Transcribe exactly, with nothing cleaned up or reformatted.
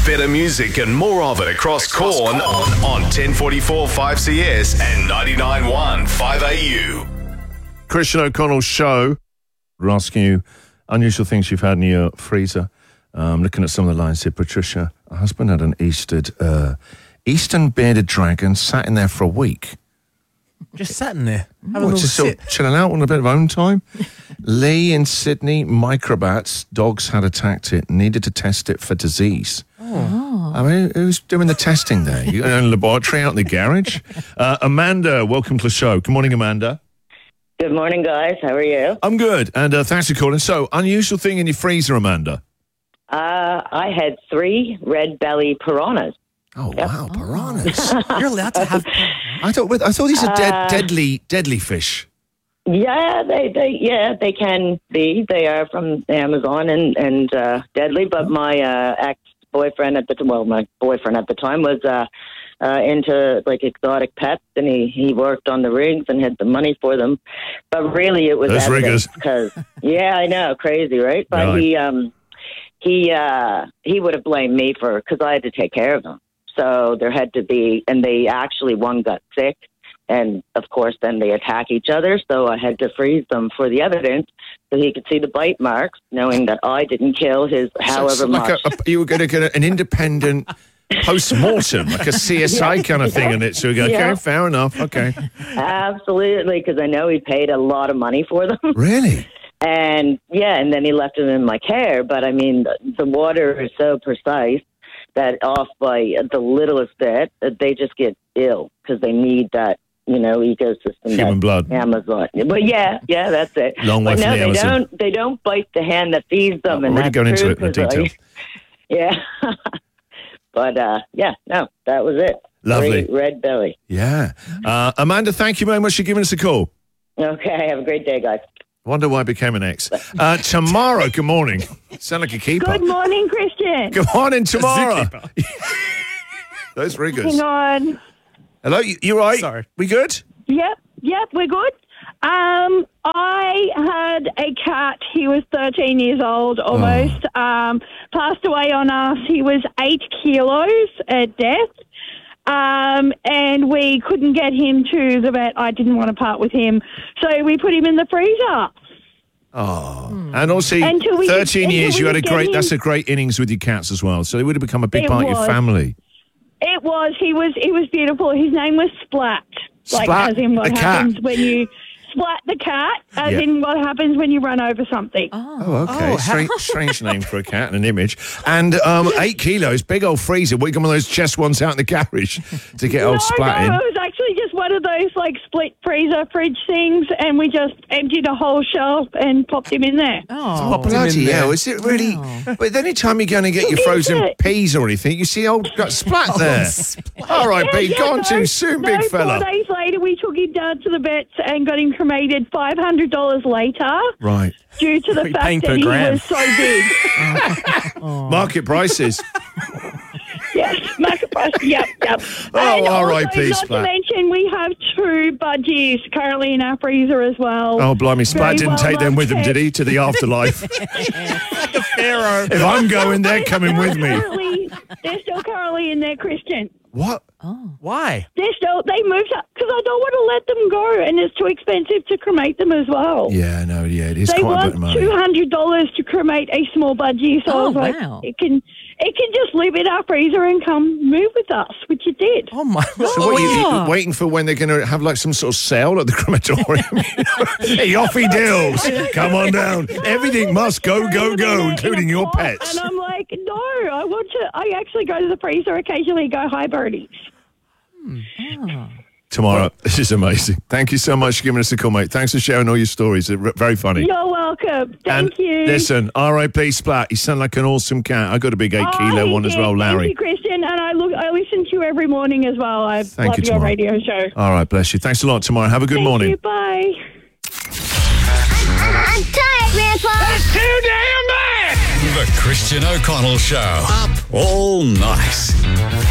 better music and more of it across Corn on ten forty-four five C S and ninety-nine point one five A U. Christian O'Connell's show. We're asking you unusual things you've had in your freezer. Um, looking at some of the lines here. Patricia, her husband had an Eastered, uh, Eastern bearded dragon, sat in there for a week. Just sat in there. Have a What, little just sort sit. of chilling out on a bit of home time? Lee in Sydney, microbats, dogs had attacked it, needed to test it for disease. Oh. I mean, who's doing the testing there? You got a laboratory out in the garage? Uh, Amanda, welcome to the show. Good morning, Amanda. Good morning, guys. How are you? I'm good, and uh, thanks for calling. So, unusual thing in your freezer, Amanda? Uh, I had three red belly piranhas. Oh, wow, piranhas. You're allowed to have... I thought I thought these are dead, Uh, deadly, deadly fish. Yeah, they, they, yeah, they can be. They are from Amazon and and uh, deadly. But my uh, ex-boyfriend at the well, my boyfriend at the time was uh, uh, into like exotic pets, and he, he worked on the rigs and had the money for them. But really, it was Those riggers. because yeah, I know, crazy, right? But Right. he um he uh, he would have blamed me for because I had to take care of them. So there had to be, and they actually, one got sick, and of course then they attack each other, so I had to freeze them for the evidence so he could see the bite marks, knowing that I didn't kill his So however it's like much. a, a, you were going to get an independent post-mortem, like a C S I kind of thing in it. So you go, okay, Yeah. fair enough, okay. Absolutely, because I know he paid a lot of money for them. Really? And yeah, and then he left them in my care, but I mean, the, the water is so precise that off by the littlest bit, that they just get ill because they need that, you know, ecosystem. Human that blood. Amazon. But yeah, yeah, that's it. Long way but from no, the they Amazon. don't. They don't bite the hand that feeds them. Oh, and we're really that's going into true, it in the 'cause I- details. yeah, but uh, yeah, no, that was it. Lovely. Great red belly. Yeah. Uh, Amanda, thank you very much for giving us a call. Okay, have a great day, guys. Wonder why I became an ex. Uh, Tamara, good morning. Sound like a keeper. Good morning, Christian. Good morning, Tamara. Those riggers. Hang on. Hello, you, you right? Sorry. We good? Yep, yep, we're good. Um, I had a cat. He was thirteen years old, almost. Oh. Um, passed away on us. He was eight kilos at death. Um, and we couldn't get him to the vet. I didn't want to part with him. So we put him in the freezer. Oh. And also, Until we could- thirteen years, until you we had a could great, get that's a him- great innings with your cats as well. So they would have become a big It part of your was. family. It was. He was. He was beautiful. His name was Splat. Like Splat, as in what the cat. happens when you splat the cat. As Yeah. in what happens when you run over something. Oh, okay. Oh, how- strange, strange name for a cat and an image. And um, eight kilos, big old freezer. We got one of those chest ones out in the garage to get old no, Splat no, in. it was actually just one of those like split freezer fridge things, and we just emptied a whole shelf and popped him in there. Oh, Oh, bloody hell, is it really? But any time you're going to get your Is frozen it? peas or anything, you see old got Splat Oh, there. All right, Yeah, B, yeah, gone no, too soon, no, big fella. Four days later, we took him down to the vets and got him cremated five hundred dollars later Right. due to the You're paying fact per that he gram. was so big. Market prices. Yes, market price. Yep, yep. Oh, And all also, right, peace, Not Splat. to mention, we have two budgies currently in our freezer as well. Oh, blimey, Splat Very didn't well take them with him, loved did he, to the afterlife? Pharaoh. If I'm going, they're coming with me. Currently, they're still currently in there, Christian. What? Why? They're still, they moved up because I don't want to let them go, and it's too expensive to cremate them as well. Yeah, no, yeah, it is They quite a bit of want money. two hundred dollars to cremate a small budgie, so I Oh, was like, wow. it can, it can just live in our freezer and come move with us, which it did. Oh, my So what, you, yeah. you waiting for when they're going to have like some sort of sale at the crematorium? Hey, off he deals. Come on down. Everything must go, go, In go, a- including in a your pot, pets. And I'm like, no, I want to, I actually go to the freezer occasionally and go, hi, birdies. Tomorrow. This is amazing. Thank you so much for giving us a call, mate. Thanks for sharing all your stories. They're very funny. You're welcome. Thank and you. listen, R I P Splat, you sound like an awesome cat. I got a big eight Oh, kilo he one as did. well, Thank Larry. you, Christian. And I look, I listen to you every morning as well. I Thank love you, your Tamara. radio show. All right, bless you. Thanks a lot, tomorrow. Have a good Thank morning. you. Bye. I'm tired, Grandpa. The Christian O'Connell Show. Up all night.